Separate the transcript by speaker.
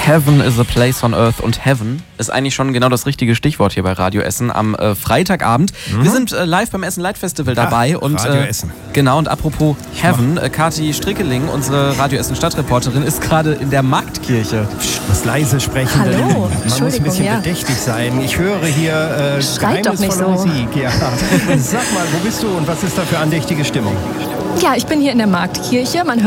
Speaker 1: Heaven is a place on earth und Heaven ist eigentlich schon genau das richtige Stichwort hier bei Radio Essen am Freitagabend. Wir sind live beim Essen Light Festival dabei. Und
Speaker 2: Radio Essen.
Speaker 1: Genau, und apropos Heaven, Kathi Strickeling, unsere Radio Essen Stadtreporterin, ist gerade in der Marktkirche.
Speaker 2: Muss leise sprechen.
Speaker 3: Hallo,
Speaker 2: Man muss ein bisschen bedächtig sein. Ich höre hier
Speaker 3: Schreit doch nicht so.
Speaker 2: Musik. Ja. Sag mal, wo bist du und was ist da für andächtige Stimmung?
Speaker 3: Ja, ich bin hier in der Marktkirche. Man